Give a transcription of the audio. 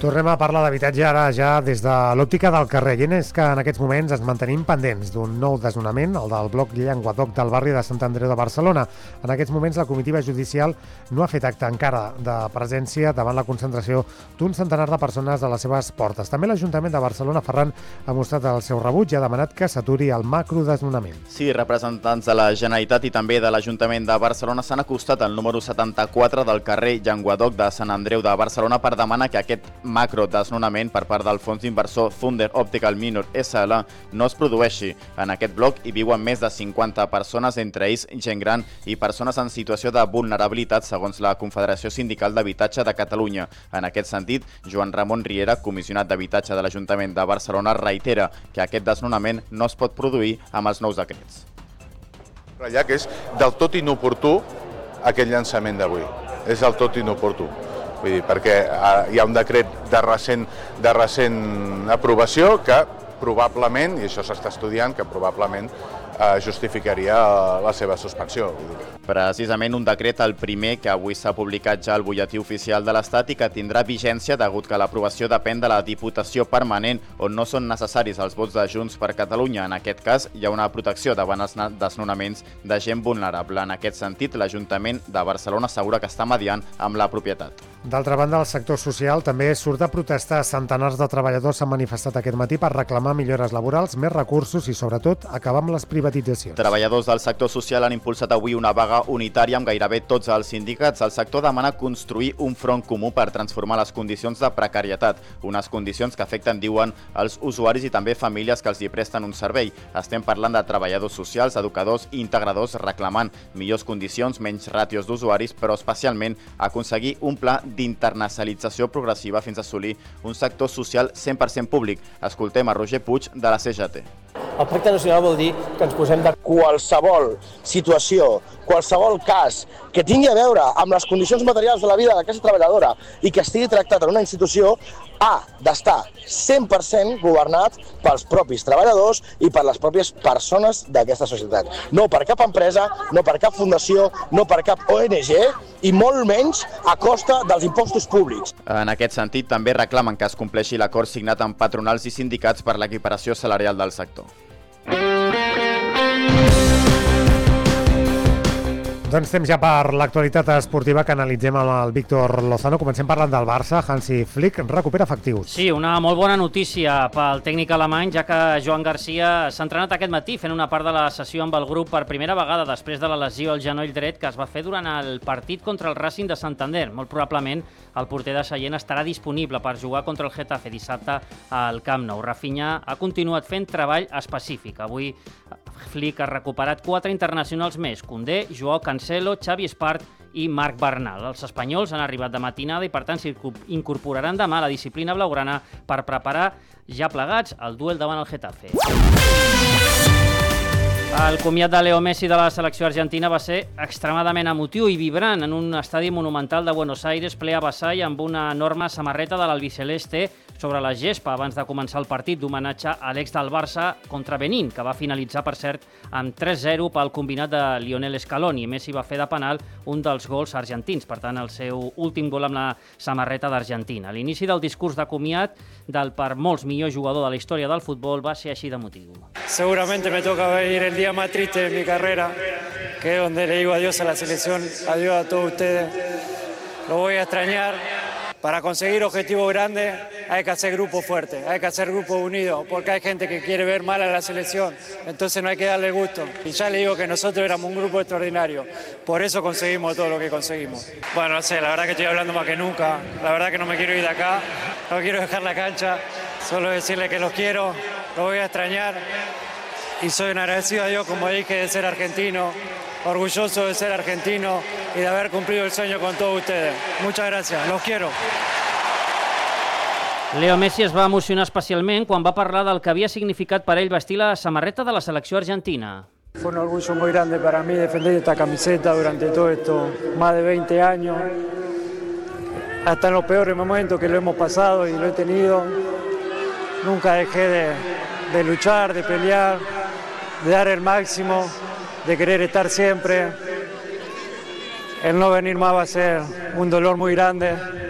Tornem a parlar d'habitatge ara ja des de l'òptica del carrer. I és que en aquests moments ens mantenim pendents d'un nou desnonament, el del bloc Llenguadoc del barri de Sant Andreu de Barcelona. En aquests moments la comitiva judicial no ha fet acte encara de presència davant la concentració d'un centenar de persones a les seves portes. També l'Ajuntament de Barcelona, Ferran, ha mostrat el seu rebuig i ha demanat que s'aturi el macrodesnonament. Sí, representants de la Generalitat i també de l'Ajuntament de Barcelona s'han acostat al número 74 del carrer Llenguadoc de Sant Andreu de Barcelona per demanar que aquest macrodesnonament per part del fons d'inversor Thunder Optical Minor SL no es produeixi. En aquest bloc hi viuen més de 50 persones, entre ells gent gran i persones en situació de vulnerabilitat, segons la Confederació Sindical d'Habitatge de Catalunya. En aquest sentit, Joan Ramon Riera, comissionat d'Habitatge de l'Ajuntament de Barcelona, reitera que aquest desnonament no es pot produir amb els nous decrets. Ja que és del tot inoportú aquest llançament d'avui. És del tot inoportú. Vull dir, perquè hi ha un decret de recent aprovació que probablement, i això s'està estudiant, que probablement justificaria la seva suspensió. Precisament un decret, el primer, que avui s'ha publicat ja al butlletí oficial de l'Estat i que tindrà vigència degut que l'aprovació depèn de la Diputació Permanent, on no són necessaris els vots de Junts per Catalunya. En aquest cas, hi ha una protecció davant els desnonaments de gent vulnerable. En aquest sentit, l'Ajuntament de Barcelona assegura que està mediant amb la propietat. D'altra banda, el sector social també surt a protestar. Centenars de treballadors s'han manifestat aquest matí per reclamar millores laborals, més recursos i, sobretot, acabar amb les privatitzacions. Treballadors del sector social han impulsat avui una vaga unitària amb gairebé tots els sindicats. El sector demana construir un front comú per transformar les condicions de precarietat, unes condicions que afecten, diuen, els usuaris i també famílies que els hi presten un servei. Estem parlant de treballadors socials, educadors i integradors reclamant millors condicions, menys ràtios d'usuaris, però especialment aconseguir un pla d'internacionalització progressiva fins a assolir un sector social 100% públic. Escoltem a Roger Puig de la CGT. El pacte nacional vol dir que ens posem de qualsevol situació, qualsevol cas que tingui a veure amb les condicions materials de la vida de classe treballadora i que estigui tractat en una institució ha d'estar 100% governat pels propis treballadors i per les pròpies persones d'aquesta societat. No per cap empresa, no per cap fundació, no per cap ONG i molt menys a costa dels impostos públics. En aquest sentit, també reclamen que es compleixi l'acord signat amb patronals i sindicats per l'equiparació salarial del sector. Doncs temps ja per l'actualitat esportiva que analitzem amb el Víctor Lozano. Comencem parlant del Barça. Hansi Flick recupera efectius. Sí, una molt bona notícia pel tècnic alemany, ja que Joan Garcia s'ha entrenat aquest matí fent una part de la sessió amb el grup per primera vegada després de la lesió al genoll dret que es va fer durant el partit contra el Racing de Santander. Molt probablement el porter de Sallent estarà disponible per jugar contra el Getafe dissabte al Camp Nou. Rafinha ha continuat fent treball específic. Avui Flick ha recuperat 4 internacionals més: Koundé, Joao Cancelo, Xavi Espart i Marc Bernal. Els espanyols han arribat de matinada i per tant s'incorporaran demà a la disciplina blaugrana per preparar ja plegats el duel davant el Getafe. El comiat de Leo Messi de la selecció argentina va ser extremadament emotiu i vibrant en un estadi monumental de Buenos Aires ple a vessall amb una enorme samarreta de l'albiceleste sobre la gespa abans de començar el partit d'homenatge a l'ex del Barça contra Benín, que va finalitzar, per cert, amb 3-0 pel combinat de Lionel Scaloni. Messi va fer de penal un dels gols argentins, per tant, el seu últim gol amb la samarreta d'Argentina. L'inici del discurs de comiat del per molts millor jugador de la història del futbol va ser així d'emotiu. Seguramente me toca venir el día más triste de mi carrera, que es donde le digo adiós a la selección, adiós a todos ustedes. Lo voy a extrañar. Para conseguir objetivos grandes hay que hacer grupos fuertes, hay que hacer grupos unidos, porque hay gente que quiere ver mal a la selección, entonces no hay que darle gusto. Y ya le digo que nosotros éramos un grupo extraordinario, por eso conseguimos todo lo que conseguimos. Bueno, no sé, la verdad que estoy hablando más que nunca, la verdad que no me quiero ir de acá, no quiero dejar la cancha, solo decirle que los quiero, los voy a extrañar y soy un agradecido a Dios, como dije, de ser argentino, orgulloso de ser argentino y de haber cumplido el sueño con todos ustedes. Muchas gracias, los quiero. Leo Messi es va emocionar especialment quan va parlar del que havia significat per ell vestir la samarreta de la selecció argentina. Fue un orgullo muy grande para mí defender esta camiseta durante todo esto, más de 20 años, hasta en los peores momentos que lo hemos pasado y lo he tenido. Nunca dejé de luchar, de pelear, de dar el máximo, de querer estar siempre. El no venir más va a ser un dolor muy grande.